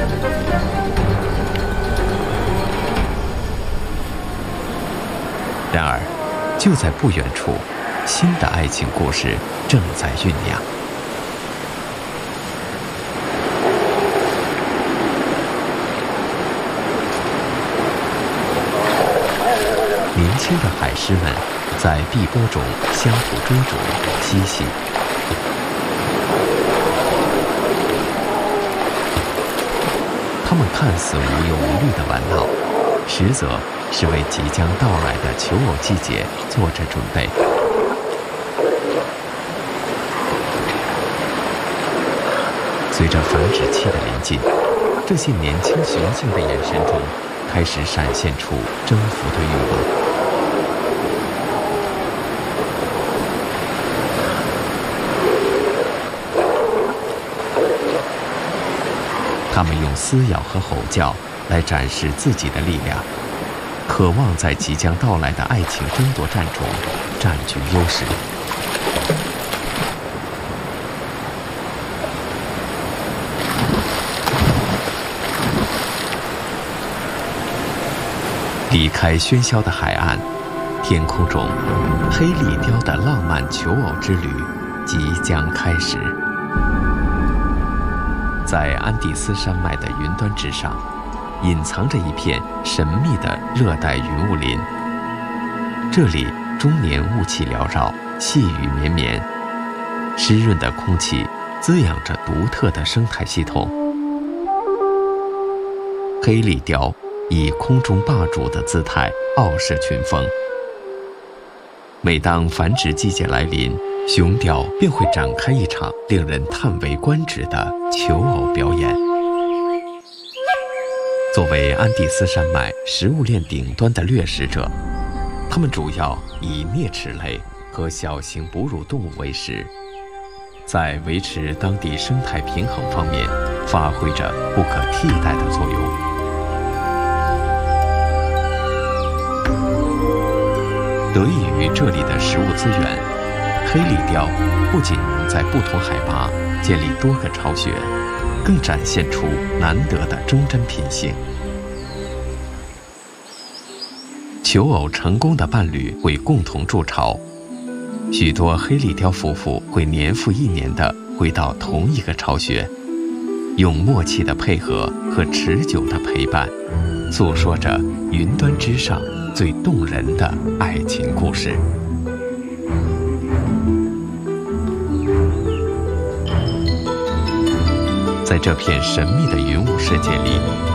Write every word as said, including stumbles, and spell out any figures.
然而，就在不远处，新的爱情故事正在酝酿。年轻的海狮们在碧波中相互追逐嬉戏，他们看似无忧无虑的玩闹，实则是为即将到来的求偶季节做着准备。随着繁殖期的临近，这些年轻雄性的眼神中开始闪现出征服的欲望。他们用撕咬和吼叫来展示自己的力量，渴望在即将到来的爱情争夺战中占据优势。离开喧嚣的海岸，天空中，黑利雕的浪漫求偶之旅即将开始。在安第斯山脉的云端之上，隐藏着一片神秘的热带云雾林。这里终年雾气缭绕，细雨绵绵，湿润的空气滋养着独特的生态系统。黑利雕以空中霸主的姿态傲视群峰。每当繁殖季节来临，雄雕便会展开一场令人叹为观止的求偶表演。作为安第斯山脉食物链顶端的掠食者，它们主要以啮齿类和小型哺乳动物为食，在维持当地生态平衡方面发挥着不可替代的作用。得益于这里的食物资源，黑利雕不仅能在不同海拔建立多个巢穴，更展现出难得的忠贞品性。求偶成功的伴侣会共同筑巢，许多黑利雕夫妇会年复一年地回到同一个巢穴，用默契的配合和持久的陪伴，诉说着云端之上最动人的爱情故事。在这片神秘的云雾世界里，